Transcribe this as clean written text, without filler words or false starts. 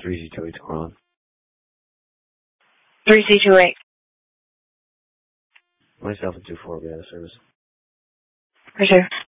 3Z28 on. 3Z28. Myself and 2-4, we have a service. For sure.